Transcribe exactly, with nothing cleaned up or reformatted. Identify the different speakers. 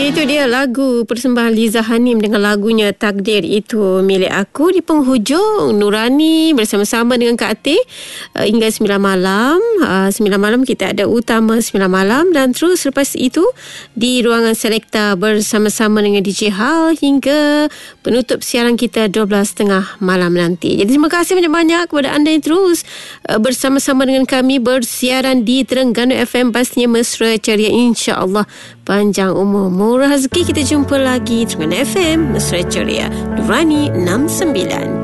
Speaker 1: Itu dia lagu persembahan Liza Hanim dengan lagunya Takdir Itu Milik Aku. Di penghujung Nurani bersama-sama dengan Kak Atih uh, hingga sembilan malam. Uh, sembilan malam kita ada Utama sembilan malam, dan terus lepas itu di ruangan Selekta bersama-sama dengan D J Hal hingga penutup siaran kita dua belas tiga puluh malam nanti. Jadi terima kasih banyak-banyak kepada anda yang terus uh, bersama-sama dengan kami bersiaran di Terengganu F M. Pastinya mesra ceria, insya-Allah panjang umur murah rezeki. Kita jumpa lagi Terengganu F M, mesra ceria Nurani enam sembilan.